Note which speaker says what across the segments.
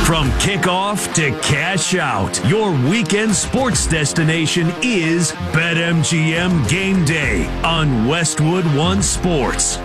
Speaker 1: From kickoff to cash out, your weekend sports destination is BetMGM Game Day on Westwood One Sports.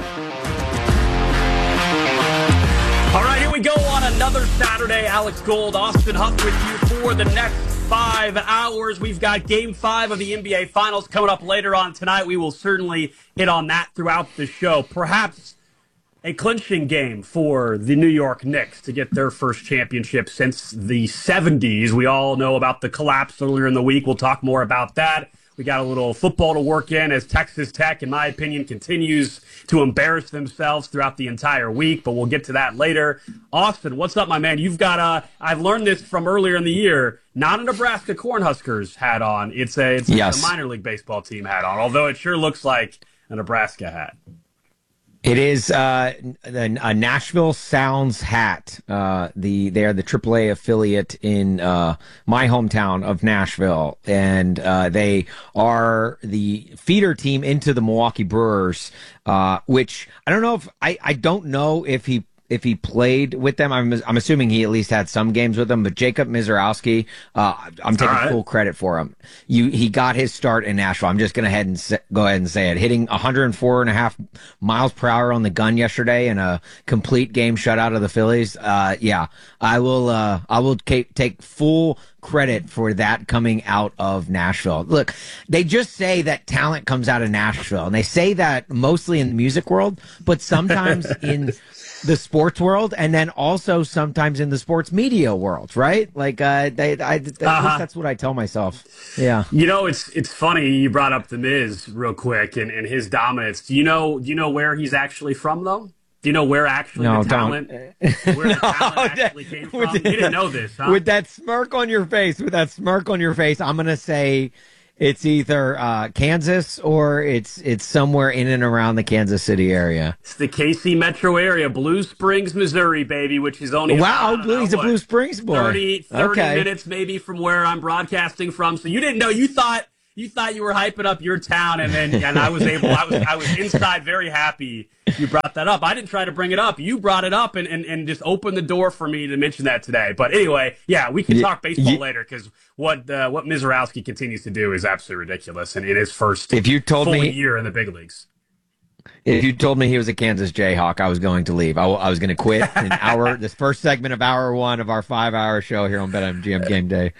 Speaker 2: All right, here we go on another Saturday. Alex Gold, Austin Huff with you for the next 5 hours. We've got Game 5 of the NBA Finals coming up later on tonight. We will certainly hit on that throughout the show. Perhaps a clinching game for the New York Knicks to get their first championship since the 70s. We all know about the collapse earlier in the week. We'll talk more about that. We got a little football to work in as Texas Tech, in my opinion, continues to embarrass themselves throughout the entire week, but we'll get to that later. Austin, what's up, my man? You've got I've learned this from earlier in the year, not a Nebraska Cornhuskers hat on. It's a minor league baseball team hat on, although it sure looks like a Nebraska hat.
Speaker 3: It is a Nashville Sounds hat. They are the AAA affiliate in my hometown of Nashville, and they are the feeder team into the Milwaukee Brewers. Which I don't know if I don't know if he played with them. I'm assuming he at least had some games with them. But Jacob Mizorowski, I'm taking full credit for him. He got his start in Nashville. I'm just going to go ahead and say it. Hitting 104.5 miles per hour on the gun yesterday in a complete game shutout of the Phillies. I will take full credit for that coming out of Nashville. Look, they just say that talent comes out of Nashville, and they say that mostly in the music world, but sometimes in the sports world, and then also sometimes in the sports media world, right? Like, at least that's what I tell myself. Yeah.
Speaker 2: You know, it's funny you brought up the Miz real quick and his dominance. Do you know where he's actually from, though? Do you know where actually the talent actually came from? You didn't know this, huh?
Speaker 3: With that smirk on your face, I'm going to say it's either Kansas or it's somewhere in and around the Kansas City area.
Speaker 2: It's the KC metro area, Blue Springs, Missouri, baby, which is only
Speaker 3: he's a Blue Springs boy.
Speaker 2: 30 minutes maybe from where I'm broadcasting from. So you didn't know. You thought you were hyping up your town, and I was inside very happy you brought that up. I didn't try to bring it up. You brought it up and just opened the door for me to mention that today. But anyway, yeah, we can talk baseball later, because what Mizorowski continues to do is absolutely ridiculous, and in his first full year in the big leagues.
Speaker 3: If you told me he was a Kansas Jayhawk, I was going to leave. I was going to quit this first segment of hour one of our 5-hour show here on BetMGM Game Day.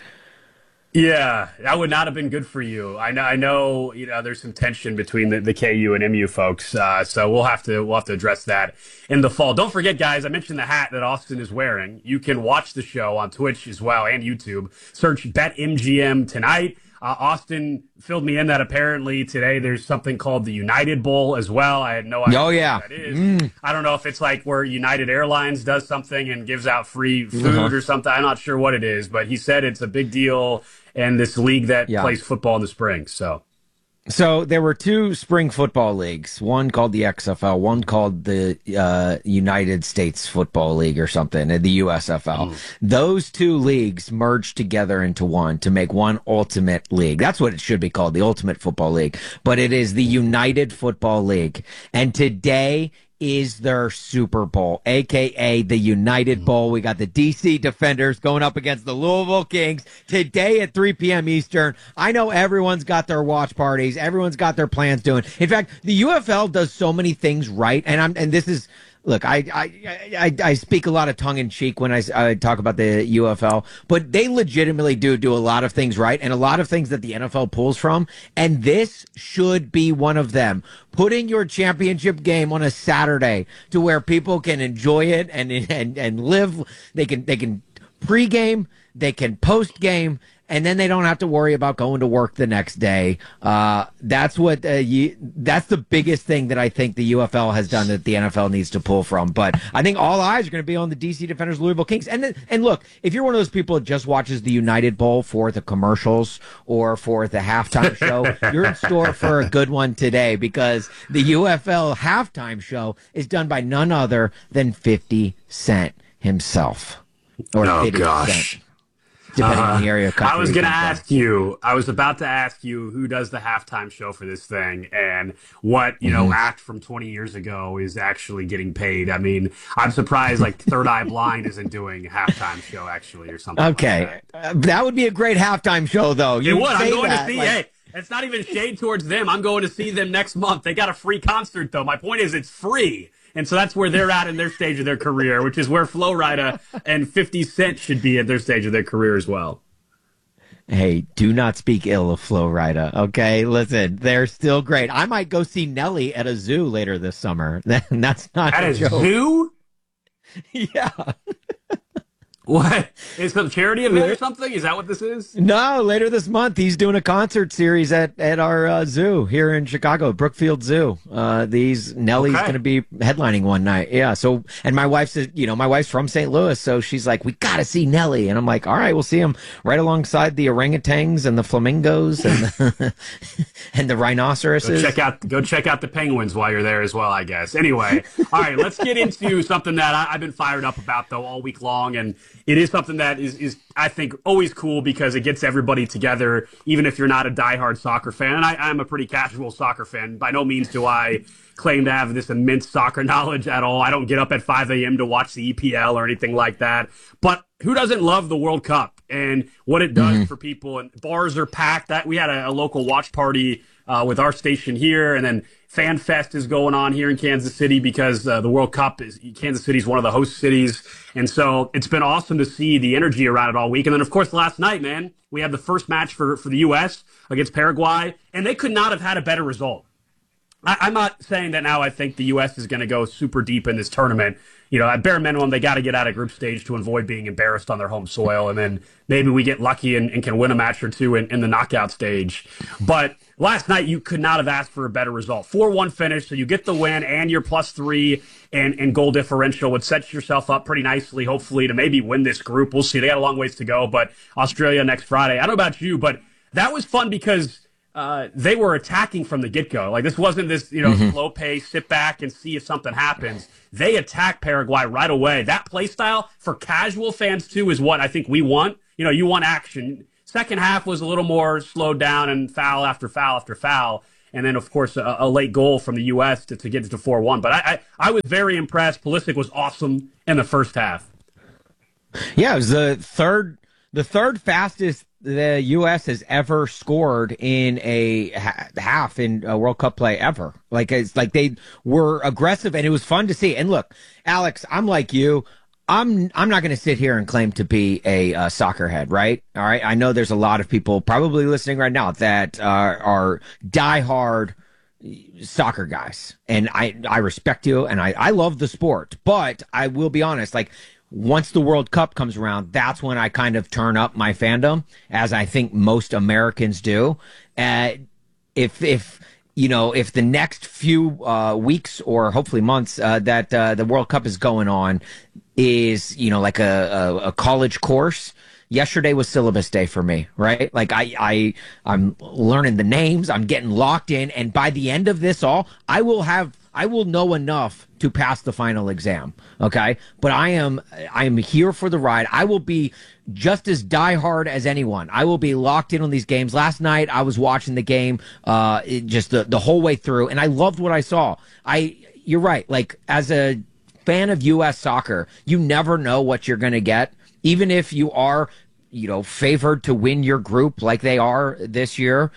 Speaker 2: Yeah, that would not have been good for you. I know. There's some tension between the KU and MU folks, so we'll have to address that in the fall. Don't forget, guys, I mentioned the hat that Austin is wearing. You can watch the show on Twitch as well and YouTube. Search BetMGM tonight. Austin filled me in that apparently today there's something called the United Bowl as well. I had no idea what that is. I don't know if it's like where United Airlines does something and gives out free food or something. I'm not sure what it is, but he said it's a big deal in this league that plays football in the spring.
Speaker 3: So there were two spring football leagues, one called the XFL, one called the United States Football League or something, the USFL. Those two leagues merged together into one to make one ultimate league. That's what it should be called, the Ultimate Football League. But it is the United Football League. And today is their Super Bowl, a.k.a. the United Bowl. We got the D.C. Defenders going up against the Louisville Kings today at 3 p.m. Eastern. I know everyone's got their watch parties. Everyone's got their plans doing. In fact, the UFL does so many things right, and this is... Look, I speak a lot of tongue in cheek when I talk about the UFL, but they legitimately do a lot of things right and a lot of things that the NFL pulls from. And this should be one of them. Putting your championship game on a Saturday to where people can enjoy it and live. They can pregame, they can postgame, and then they don't have to worry about going to work the next day. That's the biggest thing that I think the UFL has done that the NFL needs to pull from. But I think all eyes are going to be on the DC Defenders, Louisville Kings. And look, if you're one of those people that just watches the United Bowl for the commercials or for the halftime show, you're in store for a good one today, because the UFL halftime show is done by none other than 50 Cent himself. Or 50 Cent. depending on the area of country.
Speaker 2: I was about to ask you who does the halftime show for this thing and what, act from 20 years ago is actually getting paid. I mean, I'm surprised like Third Eye Blind isn't doing a halftime show actually or something.
Speaker 3: Okay. Like that would be a great halftime show though.
Speaker 2: It would. I'm going to see, hey, it's not even shade towards them. I'm going to see them next month. They got a free concert though. My point is it's free. And so that's where they're at in their stage of their career, which is where Flo Rida and 50 Cent should be at their stage of their career as well.
Speaker 3: Hey, do not speak ill of Flo Rida, okay? Listen, they're still great. I might go see Nelly at a zoo later this summer. That's not
Speaker 2: at
Speaker 3: a joke.
Speaker 2: Zoo?
Speaker 3: Yeah.
Speaker 2: What? Is some charity event or something? Is that what this is?
Speaker 3: No, later this month he's doing a concert series at our zoo here in Chicago, Brookfield Zoo. Nelly's going to be headlining one night. Yeah. So, and my wife's from St. Louis, so she's like, we got to see Nelly, and I'm like, all right, we'll see him right alongside the orangutans and the flamingos and the, and the rhinoceroses.
Speaker 2: Go check out the penguins while you're there as well, I guess. Anyway, all right, let's get into something that I've been fired up about though all week long, and it is something that is I think always cool because it gets everybody together, even if you're not a diehard soccer fan. And I'm a pretty casual soccer fan. By no means do I claim to have this immense soccer knowledge at all. I don't get up at 5 a.m. to watch the EPL or anything like that. But who doesn't love the World Cup and what it does for people? And bars are packed. We had a local watch party with our station here, and then Fan Fest is going on here in Kansas City because the World Cup Kansas City is one of the host cities. And so it's been awesome to see the energy around it all week. And then, of course, last night, man, we had the first match for the U.S. against Paraguay, and they could not have had a better result. I'm not saying that now I think the U.S. is going to go super deep in this tournament. At bare minimum, they got to get out of group stage to avoid being embarrassed on their home soil. And then maybe we get lucky and can win a match or two in the knockout stage. But last night, you could not have asked for a better result. 4-1 finish, so you get the win and your +3 and goal differential, which sets yourself up pretty nicely, hopefully, to maybe win this group. We'll see. They got a long ways to go, but Australia next Friday. I don't know about you, but that was fun because they were attacking from the get-go. Like, this wasn't this, slow pace, sit back and see if something happens. They attack Paraguay right away. That play style for casual fans, too, is what I think we want. You want action. Second half was a little more slowed down and foul after foul after foul. And then, of course, a late goal from the U.S. to get it to 4-1. But I was very impressed. Pulisic was awesome in the first half.
Speaker 3: Yeah, it was the third fastest the U.S. has ever scored in a half in a World Cup play ever. It's like they were aggressive, and it was fun to see. And look, Alex, I'm like you. I'm not going to sit here and claim to be a soccer head, right? All right. I know there's a lot of people probably listening right now that are diehard soccer guys, and I respect you, and I love the sport. But I will be honest, once the World Cup comes around, that's when I kind of turn up my fandom, as I think most Americans do. If the next few weeks or hopefully months that the World Cup is going on is, like a college course. Yesterday was syllabus day for me, right? I'm learning the names, I'm getting locked in, and by the end of this all, I will know enough to pass the final exam. Okay. But I am here for the ride. I will be just as diehard as anyone. I will be locked in on these games. Last night I was watching the game, just the whole way through, and I loved what I saw. You're right. As a fan of U.S. soccer, you never know what you're going to get. Even if you are, favored to win your group like they are this year,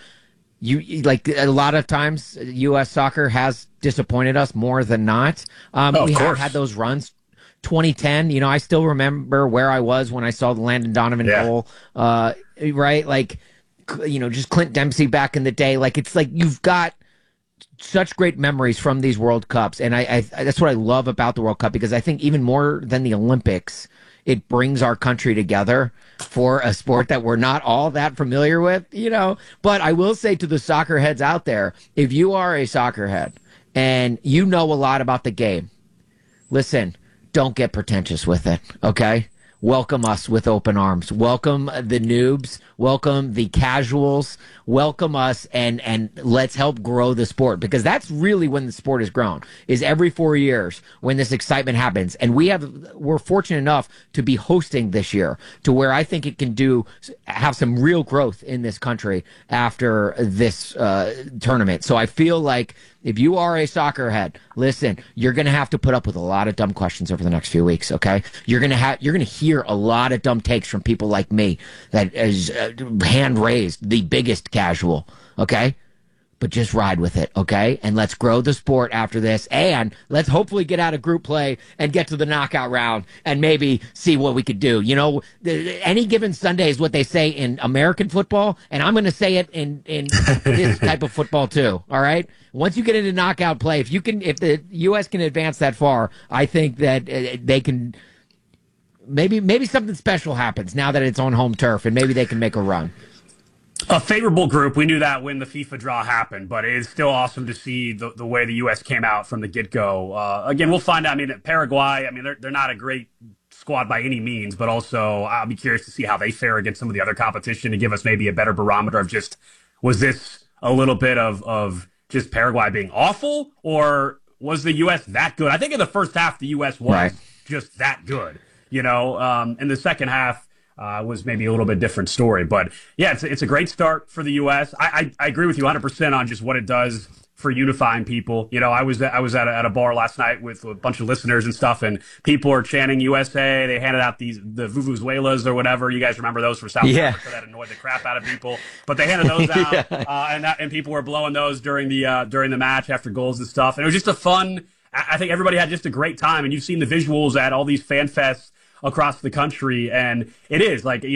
Speaker 3: a lot of times U.S. soccer has disappointed us more than not. We have had those runs. 2010, I still remember where I was when I saw the Landon Donovan goal, right? Just Clint Dempsey back in the day. It's like you've got such great memories from these World Cups. And I that's what I love about the World Cup, because I think even more than the Olympics, it brings our country together for a sport that we're not all that familiar with, But I will say to the soccer heads out there, if you are a soccer head and you know a lot about the game, listen, don't get pretentious with it, okay? welcome us with open arms. Welcome the noobs. Welcome the casuals. Welcome us, and let's help grow the sport, because that's really when the sport has grown, is every 4 years when this excitement happens. And we're fortunate enough to be hosting this year, to where I think it can have some real growth in this country after this tournament. So I feel like if you are a soccer head, listen, you're going to have to put up with a lot of dumb questions over the next few weeks, okay? You're going to hear a lot of dumb takes from people like me that is hand raised, the biggest casual, okay? But just ride with it, okay? And let's grow the sport after this, and let's hopefully get out of group play and get to the knockout round and maybe see what we could do. You know, any given Sunday is what they say in American football, and I'm going to say it in this type of football too, all right? Once you get into knockout play, if the U.S. can advance that far, I think that they can. Maybe something special happens now that it's on home turf, and maybe they can make a run.
Speaker 2: A favorable group. We knew that when the FIFA draw happened, but it is still awesome to see the way the U.S. came out from the get-go. Again, we'll find out. I mean, Paraguay, they're not a great squad by any means, but also I'll be curious to see how they fare against some of the other competition to give us maybe a better barometer of just, was this a little bit of just Paraguay being awful, or was the U.S. that good? I think in the first half, the U.S. was just that good. You know, in the second half was maybe a little bit different story. But, yeah, it's a great start for the U.S. I agree with you 100% on just what it does for unifying people. You know, I was at a bar last night with a bunch of listeners and stuff, and people are chanting USA. They handed out the vuvuzelas or whatever. You guys remember those from South Africa that annoyed the crap out of people. But they handed those out, and people were blowing those during the match after goals and stuff. And it was just a fun. I think everybody had just a great time, and you've seen the visuals at all these fan fests across the country, and it is like,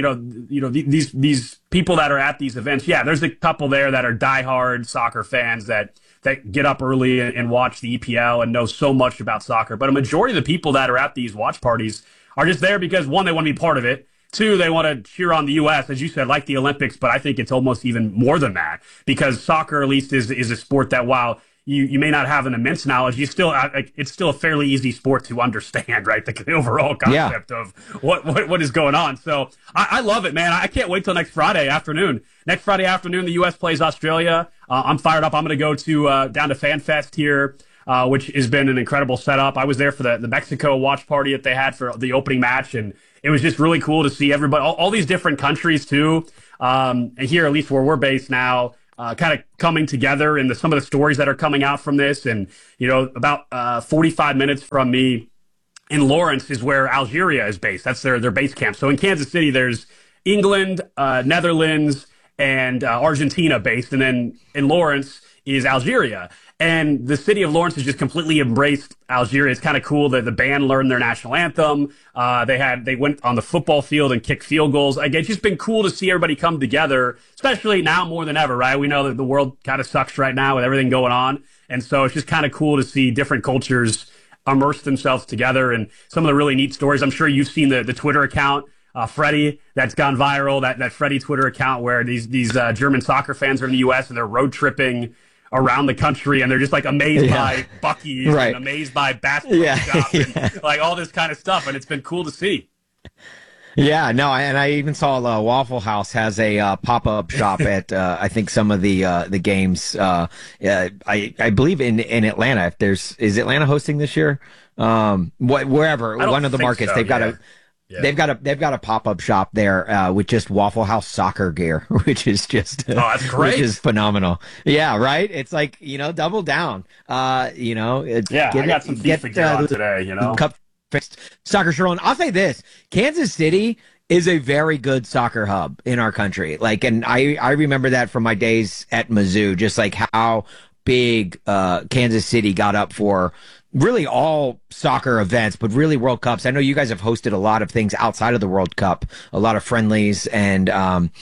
Speaker 2: these people that are at these events. Yeah, there's a couple there that are diehard soccer fans that get up early and watch the EPL and know so much about soccer. But a majority of the people that are at these watch parties are just there because, one, they want to be part of it. Two, they want to cheer on the U.S., as you said, like the Olympics. But I think it's almost even more than that, because soccer, at least, is a sport that, while you may not have an immense knowledge, it's still a fairly easy sport to understand, right? The overall concept of what is going on. So I love it, man. I can't wait till next Friday afternoon. Next Friday afternoon, the U.S. plays Australia. I'm fired up. I'm going to go down to FanFest here, which has been an incredible setup. I was there for the Mexico watch party that they had for the opening match, and it was just really cool to see everybody, all these different countries too. And here, at least where we're based now, kind of coming together, and some of the stories that are coming out from this. And, about 45 minutes from me in Lawrence is where Algeria is based. That's their base camp. So in Kansas City, there's England, Netherlands, and Argentina based. And then in Lawrence is Algeria. And the city of Lawrence has just completely embraced Algeria. It's kind of cool that the band learned their national anthem. They went on the football field and kicked field goals. It's just been cool to see everybody come together, especially now more than ever, right? We know that the world kind of sucks right now with everything going on. And so it's just kind of cool to see different cultures immerse themselves together, and some of the really neat stories. I'm sure you've seen the Twitter account, Freddie, that's gone viral, that Freddie Twitter account where these German soccer fans are in the U.S. and they're road tripping around the country, and they're just like amazed by Buc-ee's and amazed by Bass Pro Shop and like all this kind of stuff, and it's been cool to see.
Speaker 3: Yeah, no, and I even saw Waffle House has a pop-up shop at I think some of the games. I believe in Atlanta. Is Atlanta hosting this year? Wherever, one of the markets, they've got a. Yeah. They've got a pop-up shop there with just Waffle House soccer gear, which is just
Speaker 2: that's great.
Speaker 3: Which is phenomenal. Yeah, right. It's like, double down.
Speaker 2: I got some FIFA gear on today.
Speaker 3: Cup fixed soccer shirt on. I'll say this: Kansas City is a very good soccer hub in our country. Like, and I remember that from my days at Mizzou, just like how big Kansas City got up for really all soccer events, but really World Cups. I know you guys have hosted a lot of things outside of the World Cup, a lot of friendlies, and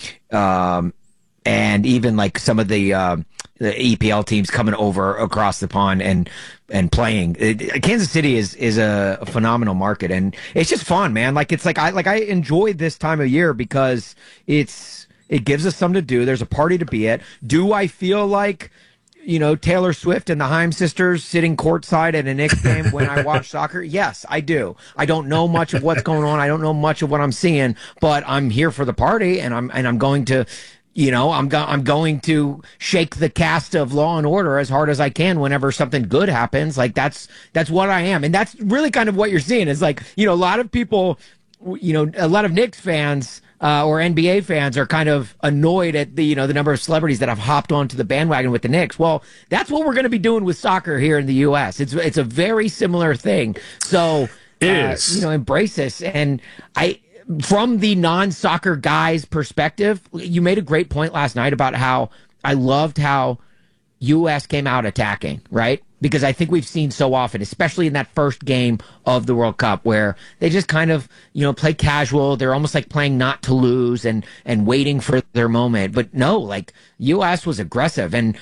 Speaker 3: even like some of the EPL teams coming over across the pond and playing. Kansas City is a phenomenal market, and it's just fun, man. Like, it's like I enjoy this time of year because it gives us something to do. There's a party to be at. Do I feel like Taylor Swift and the Haim sisters sitting courtside at a Knicks game when I watch soccer? Yes, I do. I don't know much of what's going on. I don't know much of what I'm seeing, but I'm here for the party, and I'm going to, I'm going to shake the cast of Law and Order as hard as I can whenever something good happens. Like that's what I am, and that's really kind of what you're seeing. Is like, a lot of people, a lot of Knicks fans. Or NBA fans are kind of annoyed at the number of celebrities that have hopped onto the bandwagon with the Knicks. Well, that's what we're going to be doing with soccer here in the U.S. It's a very similar thing. So, embrace this. And from the non-soccer guy's perspective, you made a great point last night about how I loved how U.S. came out attacking, right? Because I think we've seen so often, especially in that first game of the World Cup, where they just kind of, play casual. They're almost like playing not to lose and waiting for their moment. But no, like U.S. was aggressive. And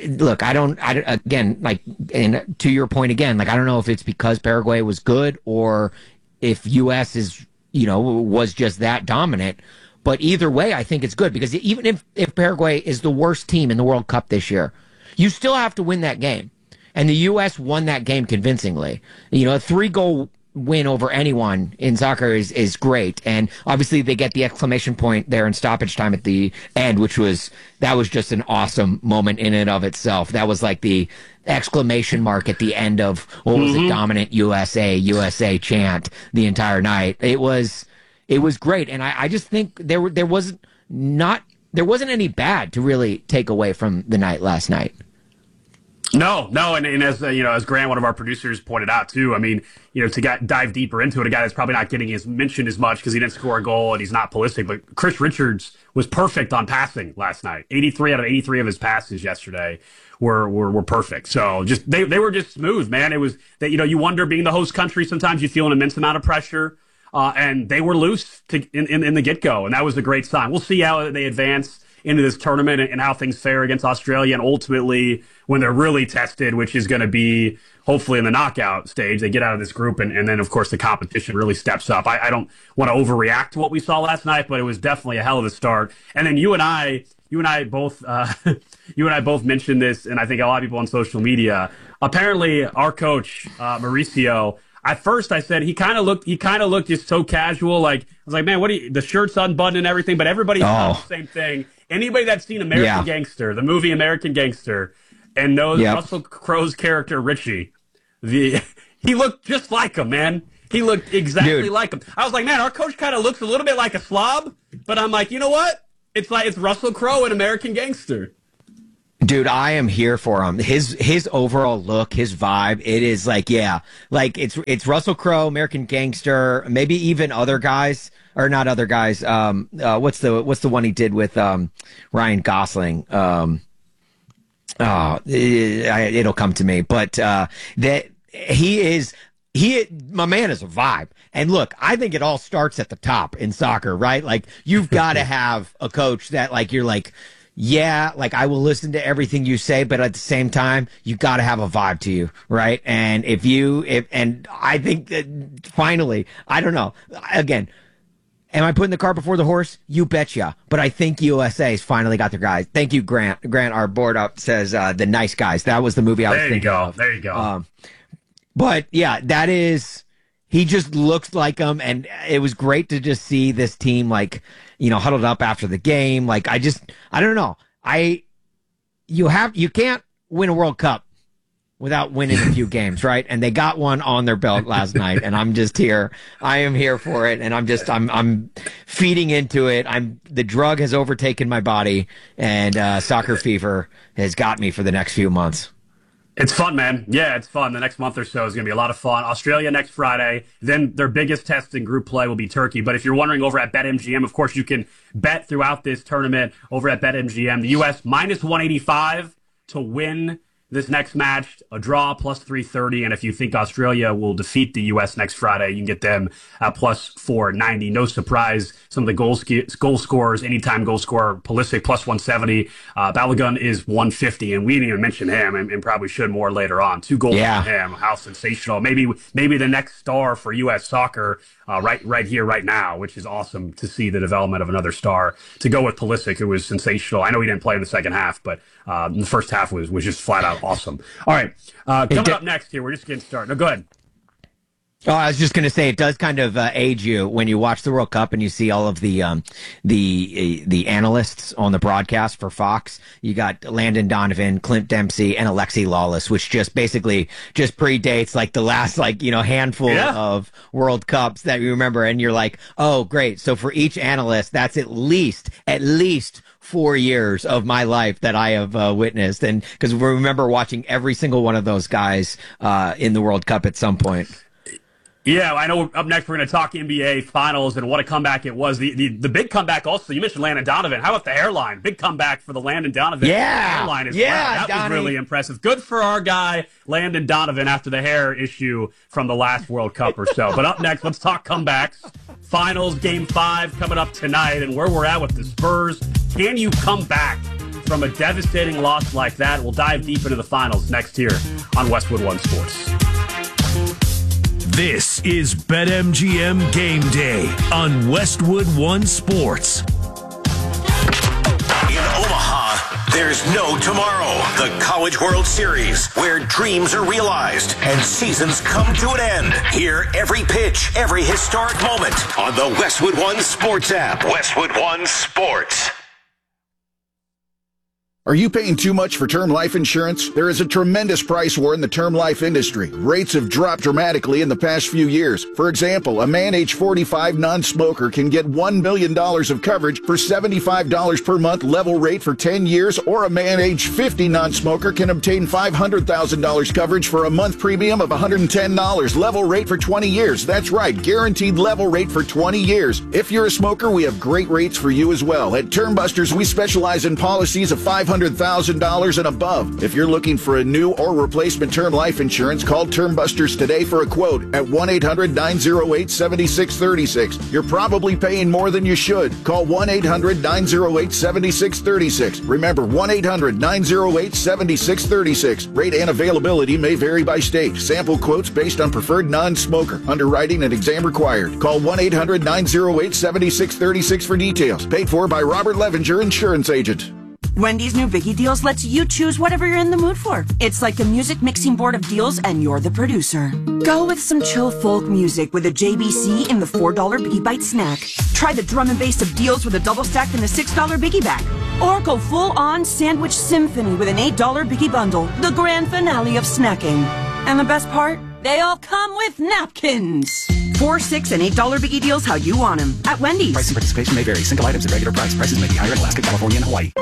Speaker 3: again, and to your point again, like I don't know if it's because Paraguay was good or if U.S. is, was just that dominant. But either way, I think it's good because even if Paraguay is the worst team in the World Cup this year, you still have to win that game. And the U.S. won that game convincingly. A 3-goal win over anyone in soccer is great. And obviously they get the exclamation point there in stoppage time at the end, that was just an awesome moment in and of itself. That was like the exclamation mark at the end of what was a dominant USA chant the entire night. It was great. And I just think there wasn't any bad to really take away from the night last night.
Speaker 2: No, and as as Grant, one of our producers, pointed out too. I mean, to dive deeper into it, a guy that's probably not getting mentioned as much because he didn't score a goal and he's not Pulisic, but Chris Richards was perfect on passing last night. 83 out of 83 of his passes yesterday were perfect. So just they were just smooth, man. It was that you wonder, being the host country, sometimes you feel an immense amount of pressure, and they were loose in the get go, and that was a great sign. We'll see how they advance into this tournament and how things fare against Australia, and ultimately when they're really tested, which is going to be hopefully in the knockout stage, they get out of this group, and then of course the competition really steps up. I don't want to overreact to what we saw last night, but it was definitely a hell of a start. And then you and I both mentioned this, and I think a lot of people on social media. Apparently, our coach Mauricio. At first, I said he kind of looked just so casual. Like I was like, man, the shirt's unbuttoned and everything, but everybody said the same thing. Anybody that's seen American Gangster, the movie American Gangster, and knows Russell Crowe's character Richie, he looked just like him, man. He looked exactly like him. I was like, man, our coach kind of looks a little bit like a slob, but I'm like, you know what? It's Russell Crowe in American Gangster.
Speaker 3: Dude, I am here for him. His overall look, his vibe, it is like it's Russell Crowe, American Gangster, maybe even other guys, or not other guys. What's the one he did with Ryan Gosling? It'll come to me, but that my man is a vibe. And look, I think it all starts at the top in soccer, right? Like you've got to have a coach that you're like, yeah, I will listen to everything you say, but at the same time, you got to have a vibe to you, right? And and I think that finally, I don't know. Again, am I putting the cart before the horse? You betcha. But I think USA's finally got their guys. Thank you, Grant. Grant, our board up says The Nice Guys. That was the movie I was thinking of.
Speaker 2: There you go.
Speaker 3: But yeah, he just looks like him, and it was great to just see this team huddled up after the game. I don't know. You can't win a World Cup without winning a few games, right? And they got one on their belt last night, and I'm just here. I am here for it, and I'm feeding into it. The drug has overtaken my body, and soccer fever has got me for the next few months.
Speaker 2: It's fun, man. Yeah, it's fun. The next month or so is going to be a lot of fun. Australia next Friday. Then their biggest test in group play will be Turkey. But if you're wondering, over at BetMGM, of course, you can bet throughout this tournament over at BetMGM. The U.S. -185 to win this next match, a draw plus 330. And if you think Australia will defeat the U.S. next Friday, you can get them at plus 490. No surprise, some of the goal scorers, anytime goal scorer, Pulisic plus 170. Balogun is 150, and we didn't even mention him, and probably should more later on. 2 goals from him. How sensational. Maybe the next star for U.S. soccer right here, right now, which is awesome to see the development of another star. To go with Pulisic, it was sensational. I know he didn't play in the second half, but the first half was just flat out awesome. All right, coming up next here, we're just getting started. No, go ahead.
Speaker 3: Oh, I was just going to say, it does kind of age you when you watch the World Cup and you see all of the analysts on the broadcast for Fox. You got Landon Donovan, Clint Dempsey, and Alexi Lawless, which just basically just predates like the last handful of World Cups that you remember. And you're like, oh, great. So for each analyst, that's at least 4 years of my life that I have witnessed. And because we remember watching every single one of those guys in the World Cup at some point.
Speaker 2: Yeah, I know up next we're going to talk NBA Finals and what a comeback it was. The big comeback also, you mentioned Landon Donovan. How about the hairline? Big comeback for the Landon Donovan hairline as well. That was really impressive. Good for our guy, Landon Donovan, after the hair issue from the last World Cup or so. But up next, let's talk comebacks. Finals, Game 5 coming up tonight, and where we're at with the Spurs. Can you come back from a devastating loss like that? We'll dive deep into the finals next here on Westwood One Sports.
Speaker 1: This is BetMGM Game Day on Westwood One Sports.
Speaker 4: In Omaha, there's no tomorrow. The College World Series, where dreams are realized and seasons come to an end. Hear every pitch, every historic moment on the Westwood One Sports app. Westwood One Sports.
Speaker 5: Are you paying too much for term life insurance? There is a tremendous price war in the term life industry. Rates have dropped dramatically in the past few years. For example, a man age 45 non-smoker can get $1 million of coverage for $75 per month level rate for 10 years, or a man age 50 non-smoker can obtain $500,000 coverage for a month premium of $110 level rate for 20 years. That's right, guaranteed level rate for 20 years. If you're a smoker, we have great rates for you as well. At Term Busters, we specialize in policies of $500,000 and above. If you're looking for a new or replacement term life insurance, call Term Busters today for a quote at 1-800-908-7636. You're probably paying more than you should. Call 1-800-908-7636. Remember, 1-800-908-7636. Rate and availability may vary by state. Sample quotes based on preferred non-smoker. Underwriting and exam required. Call 1-800-908-7636 for details. Paid for by Robert Levenger, insurance agent.
Speaker 6: Wendy's new Biggie Deals lets you choose whatever you're in the mood for. It's like a music mixing board of deals, and you're the producer. Go with some chill folk music with a JBC in the $4 Biggie Bite snack. Try the drum and bass of deals with a double stack in the $6 Biggie bag. Or go full-on sandwich symphony with an $8 Biggie bundle, the grand finale of snacking. And the best part? They all come with napkins. $4, $6, and $8 Biggie Deals how you want them at Wendy's.
Speaker 7: Price and participation may vary. Single items at regular price. Prices may be higher in Alaska, California, and Hawaii.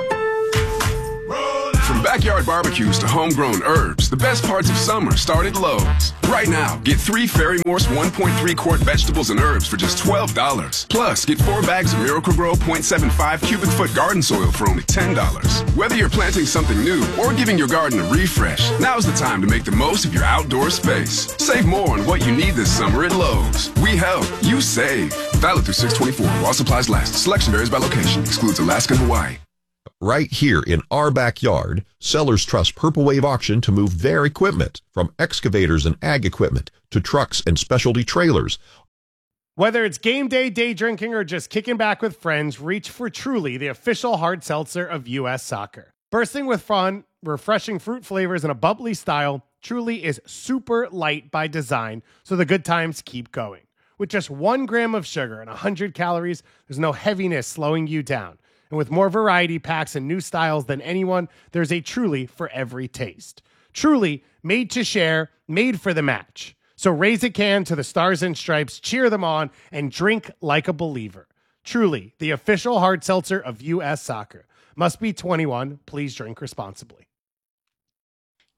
Speaker 8: From backyard barbecues to homegrown herbs, the best parts of summer start at Lowe's. Right now, get 3 Ferry-Morse 1.3 quart vegetables and herbs for just $12. Plus, get 4 bags of Miracle-Gro 0.75 cubic foot garden soil for only $10. Whether you're planting something new or giving your garden a refresh, now's the time to make the most of your outdoor space. Save more on what you need this summer at Lowe's. We help, you save. Valid through 6/24 while supplies last. Selection varies by location. Excludes Alaska and Hawaii.
Speaker 9: Right here in our backyard, sellers trust Purple Wave Auction to move their equipment, from excavators and ag equipment to trucks and specialty trailers.
Speaker 10: Whether it's game day, day drinking, or just kicking back with friends, reach for Truly, the official hard seltzer of U.S. Soccer. Bursting with fun, refreshing fruit flavors, and a bubbly style, Truly is super light by design, so the good times keep going. With just 1 gram of sugar and 100 calories, there's no heaviness slowing you down. And with more variety packs and new styles than anyone, there's a Truly for every taste. Truly, made to share, made for the match. So raise a can to the Stars and Stripes, cheer them on, and drink like a believer. Truly, the official hard seltzer of U.S. Soccer. Must be 21. Please drink responsibly.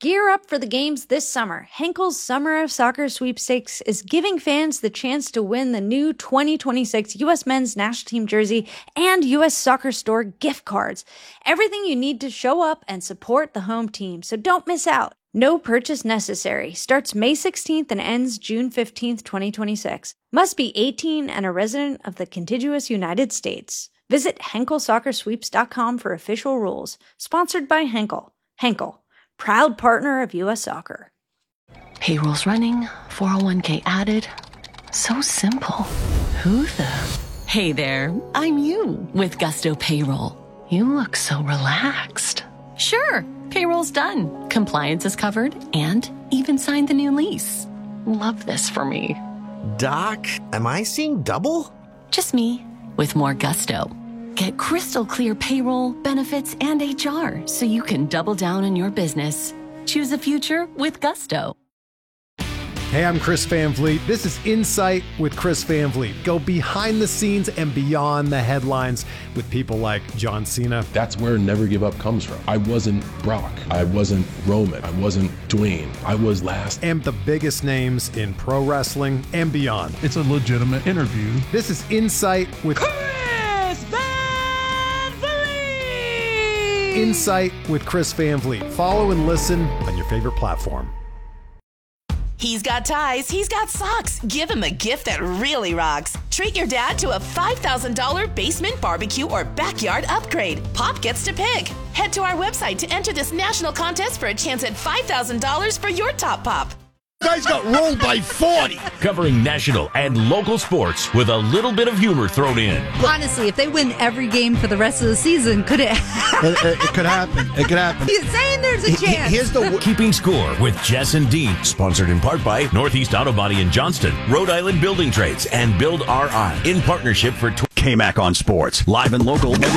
Speaker 11: Gear up for the games this summer. Henkel's Summer of Soccer Sweepstakes is giving fans the chance to win the new 2026 U.S. Men's National Team jersey and U.S. Soccer Store gift cards. Everything you need to show up and support the home team, so don't miss out. No purchase necessary. Starts May 16th and ends June 15th, 2026. Must be 18 and a resident of the contiguous United States. Visit HenkelSoccerSweeps.com for official rules. Sponsored by Henkel. Henkel, proud partner of U.S. Soccer.
Speaker 12: Payroll's running, 401k added. So simple. Who the? Hey there, I'm you with Gusto Payroll. You look so relaxed. Sure, payroll's done. Compliance is covered and even signed the new lease. Love this for me.
Speaker 13: Doc, am I seeing double?
Speaker 12: Just me with more Gusto. Get crystal clear payroll, benefits, and HR so you can double down on your business. Choose a future with Gusto.
Speaker 10: Hey, I'm Chris Van Vliet. This is Insight with Chris Van Vliet. Go behind the scenes and beyond the headlines with people like John Cena.
Speaker 14: That's where Never Give Up comes from. I wasn't Brock. I wasn't Roman. I wasn't Dwayne. I was last.
Speaker 10: And the biggest names in pro wrestling and beyond.
Speaker 15: It's a legitimate interview.
Speaker 10: This is Insight with
Speaker 16: Chris Van Vliet.
Speaker 10: Insight with Chris Van Vliet. Follow and listen on your favorite platform.
Speaker 17: He's got ties, he's got socks. Give him a gift that really rocks. Treat your dad to a $5,000 basement barbecue or backyard upgrade. Pop gets to pick. Head to our website to enter this national contest for a chance at $5,000 for your top pop.
Speaker 18: Guys got rolled by 40.
Speaker 1: Covering national and local sports with a little bit of humor thrown in.
Speaker 19: Honestly, if they win every game for the rest of the season, could it?
Speaker 18: It could happen. It could happen.
Speaker 19: He's saying there's a chance.
Speaker 18: Here's the
Speaker 1: Keeping Score with Jess and Dean, sponsored in part by Northeast Auto Body in Johnston, Rhode Island Building Trades, and Build RI in partnership for
Speaker 4: K-Mac on Sports, live and local.